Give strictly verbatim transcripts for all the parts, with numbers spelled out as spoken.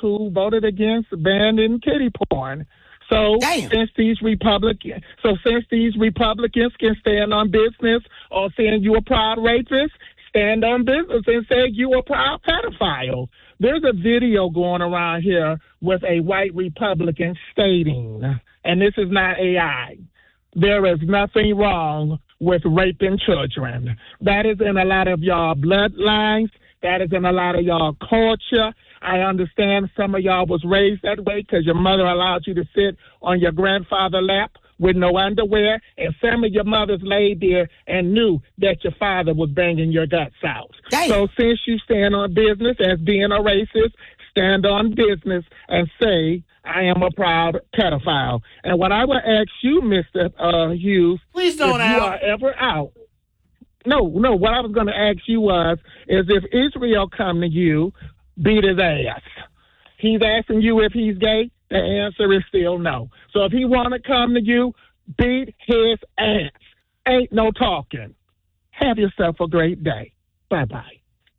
who voted against banning kitty porn. So Damn. since these Republicans, so since these Republicans can stand on business or saying you a proud rapist, stand on business and say you a proud pedophile. There's a video going around here with a white Republican stating, and this is not A I, there is nothing wrong with raping children. That is in a lot of y'all bloodlines. That is in a lot of y'all culture. I understand some of y'all was raised that way because your mother allowed you to sit on your grandfather's lap with no underwear, and some of your mothers laid there and knew that your father was banging your guts out. Damn. So since you stand on business as being a racist, stand on business and say, I am a proud pedophile. And what I would ask you, Mister Uh, Hughes, Please don't if you out. are ever out, no, no, what I was going to ask you was, is if Israel come to you, beat his ass. He's asking you if he's gay. The answer is still no. So if he want to come to you, beat his ass. Ain't no talking. Have yourself a great day. Bye-bye.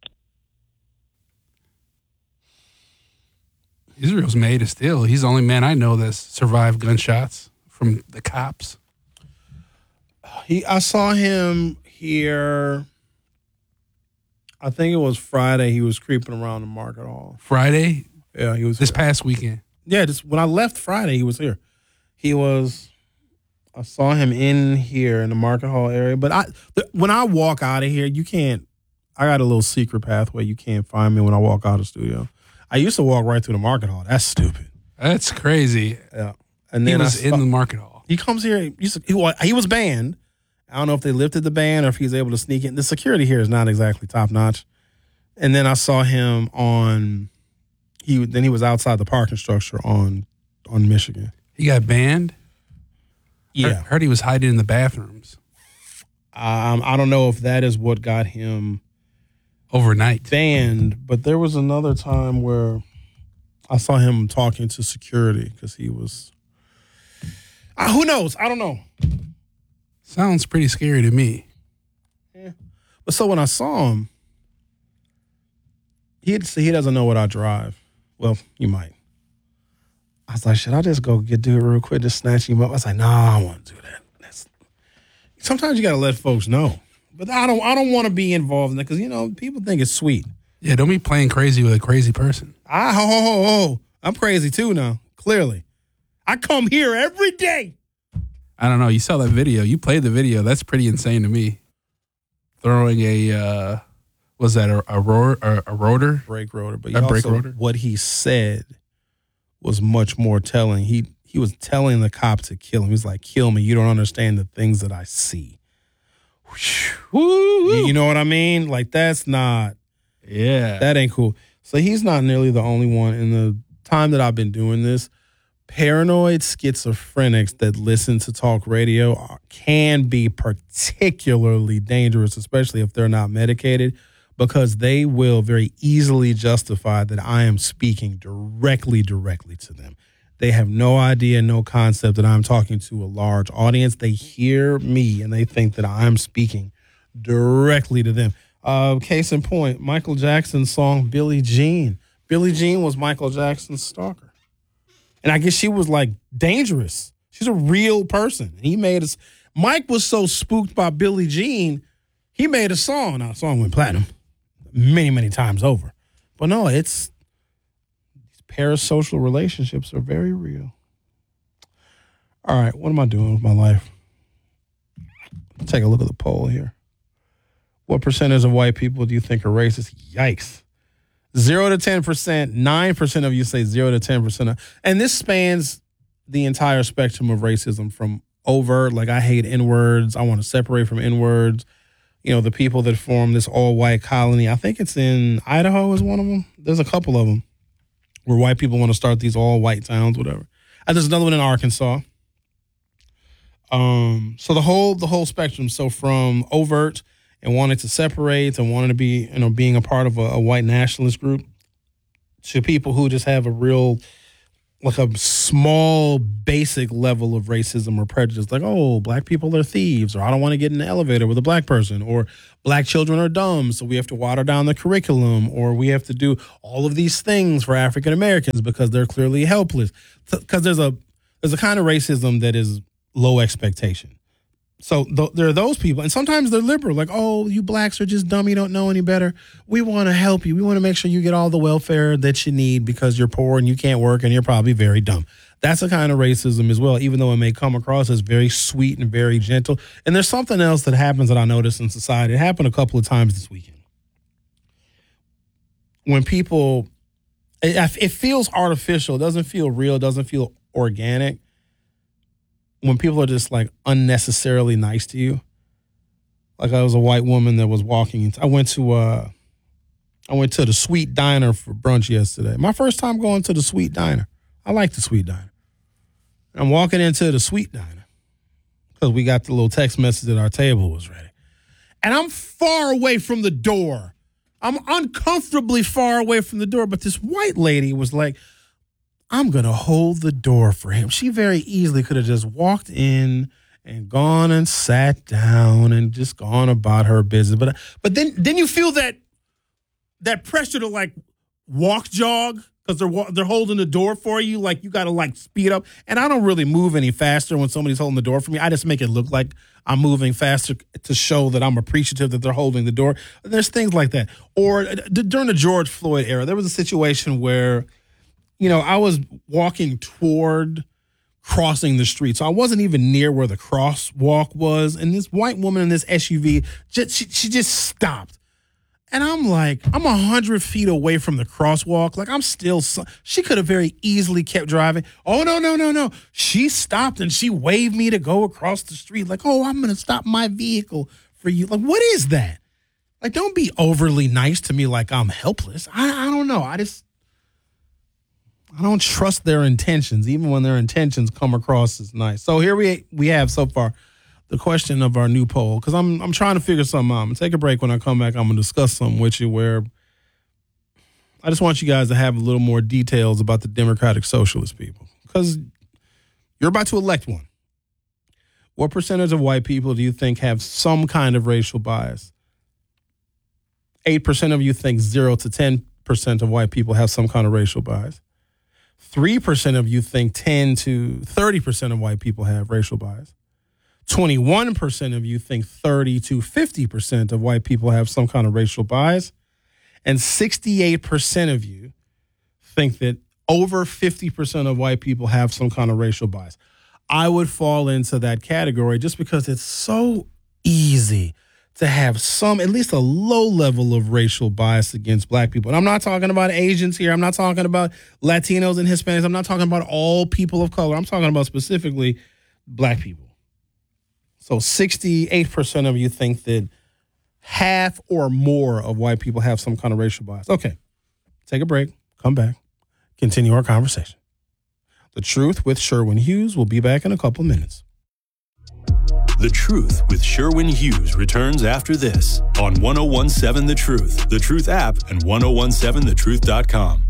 Israel's made of steel. He's the only man I know that's survived gunshots from the cops. He, I saw him here. I think it was Friday. He was creeping around the market hall. Friday? Yeah, he was This here. past weekend. Yeah, just when I left Friday, he was here. He was. I saw him in here in the market hall area. But I, the, when I walk out of here, you can't. I got a little secret pathway. You can't find me when I walk out of the studio. I used to walk right through the market hall. That's stupid. That's crazy. Yeah, and He then was I in saw, the market hall. He comes here. He, used to, he, wa- he was banned. I don't know if they lifted the ban or if he's able to sneak in. The security here is not exactly top notch. And then I saw him on. He then he was outside the parking structure on on Michigan. He got banned? Yeah, Heard, heard he was hiding in the bathrooms um, I don't know if that is what got him overnight. banned, but there was another time where I saw him talking to security because he was. Uh, who knows? I don't know. Sounds pretty scary to me. Yeah. But so when I saw him, he he doesn't know what I drive. Well, you might. I was like, should I just go get do it real quick, just snatch him up? I was like, no, nah, I don't want to do that. That's, sometimes you got to let folks know. But I don't I don't want to be involved in that because, you know, people think it's sweet. Yeah, don't be playing crazy with a crazy person. I, ho, ho, ho, ho. I'm crazy too now, clearly. I come here every day. I don't know. You saw that video. You played the video. That's pretty insane to me. Throwing a, uh, was that a, a, rotor, a, a rotor? Brake rotor. But A he brake also, rotor? what he said was much more telling. He he was telling the cop to kill him. He was like, kill me. You don't understand the things that I see. You, you know what I mean? Like, that's not, Yeah. that ain't cool. So he's not nearly the only one. In the time that I've been doing this, paranoid schizophrenics that listen to talk radio are, can be particularly dangerous, especially if they're not medicated, because they will very easily justify that I am speaking directly, directly to them. They have no idea, no concept that I'm talking to a large audience. They hear me and they think that I'm speaking directly to them. Uh, case in point, Michael Jackson's song Billie Jean. Billie Jean was Michael Jackson's stalker. And I guess she was like dangerous. She's a real person. He made us. Mike was so spooked by Billie Jean, he made a song. Now, the song went platinum many, many times over. But no, it's these parasocial relationships are very real. All right, what am I doing with my life? Take a look at the poll here. What percentage of white people do you think are racist? Yikes. Zero to ten percent. Nine percent of you say zero to ten percent. And this spans the entire spectrum of racism, from overt, like I hate N-words, I want to separate from N-words. You know, the people that form this all-white colony. I think it's in Idaho is one of them. There's a couple of them where white people want to start these all-white towns, whatever. And there's another one in Arkansas. Um, so the whole the whole spectrum. So from overt and wanting to separate and wanting to be, you know, being a part of a, a white nationalist group, to people who just have a real like a small basic level of racism or prejudice, like, oh, black people are thieves, or I don't want to get in the elevator with a black person, or black children are dumb, so we have to water down the curriculum, or we have to do all of these things for African Americans because they're clearly helpless. Because there's a there's a kind of racism that is low expectation. So th- there are those people, and sometimes they're liberal, like, oh, you blacks are just dumb, you don't know any better. We want to help you. We want to make sure you get all the welfare that you need because you're poor and you can't work and you're probably very dumb. That's a kind of racism as well, even though it may come across as very sweet and very gentle. And there's something else that happens that I noticed in society. It happened a couple of times this weekend. When people, it, it feels artificial, it doesn't feel real, it doesn't feel organic. When people are just like unnecessarily nice to you. Like I was a white woman that was walking into, I went to uh I went to the Sweet Diner for brunch yesterday. My first time going to the Sweet Diner. I like the Sweet Diner. I'm walking into the Sweet Diner because we got the little text message that our table was ready. And I'm far away from the door. I'm uncomfortably far away from the door, but this white lady was like, I'm going to hold the door for him. She very easily could have just walked in and gone and sat down and just gone about her business. But but then then you feel that that pressure to like walk jog because they're they're holding the door for you. Like you got to like speed up. And I don't really move any faster when somebody's holding the door for me. I just make it look like I'm moving faster to show that I'm appreciative that they're holding the door. There's things like that. Or during the George Floyd era, there was a situation where, you know, I was walking toward crossing the street. So I wasn't even near where the crosswalk was. And this white woman in this S U V, just, she, she just stopped. And I'm like, I'm one hundred feet away from the crosswalk. Like, I'm still, she could have very easily kept driving. Oh, no, no, no, no. She stopped and she waved me to go across the street. Like, oh, I'm going to stop my vehicle for you. Like, what is that? Like, don't be overly nice to me like I'm helpless. I, I don't know. I just, I don't trust their intentions, even when their intentions come across as nice. So here we we have so far the question of our new poll, because I'm I'm trying to figure something out. I'm going to take a break. When I come back, I'm going to discuss something with you where I just want you guys to have a little more details about the Democratic Socialist people, because you're about to elect one. What percentage of white people do you think have some kind of racial bias? eight percent of you think zero to ten percent of white people have some kind of racial bias. three percent of you think ten to thirty percent of white people have racial bias. twenty-one percent of you think thirty to fifty percent of white people have some kind of racial bias. And sixty-eight percent of you think that over fifty percent of white people have some kind of racial bias. I would fall into that category just because it's so easy to have some, at least a low level of racial bias against black people. And I'm not talking about Asians here. I'm not talking about Latinos and Hispanics. I'm not talking about all people of color. I'm talking about specifically black people. So sixty-eight percent of you think that half or more of white people have some kind of racial bias. Okay, take a break, come back, continue our conversation. The Truth with Sherwin Hughes will be back in a couple minutes. The Truth with Sherwin Hughes returns after this on ten seventeen The Truth, The Truth app, and ten seventeen the truth dot com.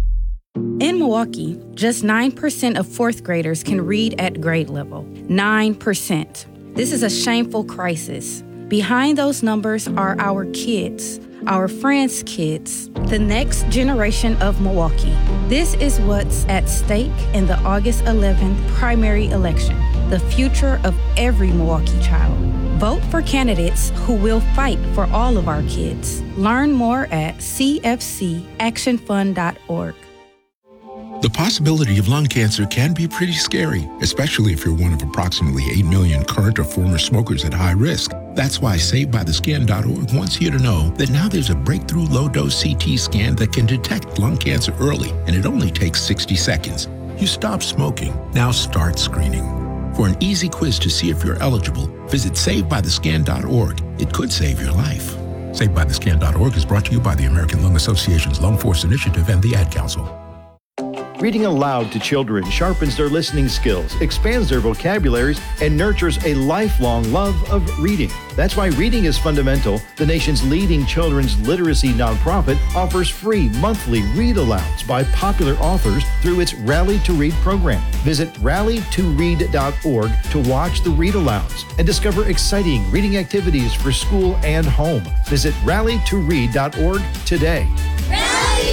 In Milwaukee, just nine percent of fourth graders can read at grade level. nine percent. This is a shameful crisis. Behind those numbers are our kids, our friends' kids, the next generation of Milwaukee. This is what's at stake in the August eleventh primary election, the future of every Milwaukee child. Vote for candidates who will fight for all of our kids. Learn more at c f c action fund dot org. The possibility of lung cancer can be pretty scary, especially if you're one of approximately eight million current or former smokers at high risk. That's why Saved By The Skin dot org wants you to know that now there's a breakthrough low-dose C T scan that can detect lung cancer early, and it only takes sixty seconds. You stop smoking, now start screening. For an easy quiz to see if you're eligible, visit Saved By The Skin dot org. It could save your life. Saved By The Skin dot org is brought to you by the American Lung Association's Lung Force Initiative and the Ad Council. Reading aloud to children sharpens their listening skills, expands their vocabularies, and nurtures a lifelong love of reading. That's why Reading is Fundamental, the nation's leading children's literacy nonprofit, offers free monthly read-alouds by popular authors through its Rally to Read program. Visit rally to read dot org to watch the read-alouds and discover exciting reading activities for school and home. Visit rally to read dot org today. Rally!